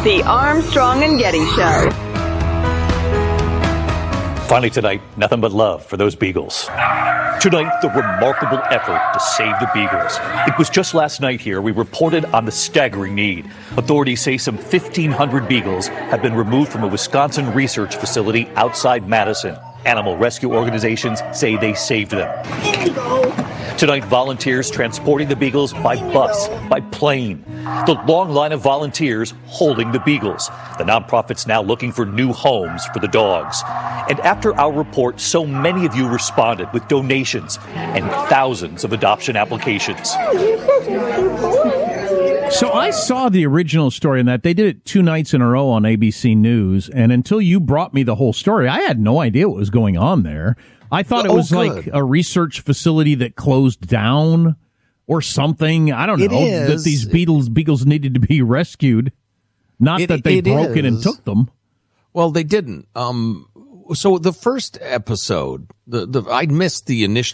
The Armstrong and Getty Show. Finally tonight, nothing but love for those beagles. Tonight, the remarkable effort to save the beagles. It was just last night here we reported on the staggering need. Authorities say some 1,500 beagles have been removed from a Wisconsin research facility outside Madison. Animal rescue organizations say they saved them. Tonight, volunteers transporting the beagles by bus, by plane. The long line of volunteers holding the beagles. The nonprofit's now looking for new homes for the dogs. And after our report, so many of you responded with donations and thousands of adoption applications. So I saw the original story in that. They did it 2 nights in a row on ABC News, and until you brought me the whole story, I had no idea what was going on there. I thought it was like a research facility that closed down or something. I don't know. That these beagles needed to be rescued. Not that they broke in and took them. Well, they didn't. So the first episode, I missed the initial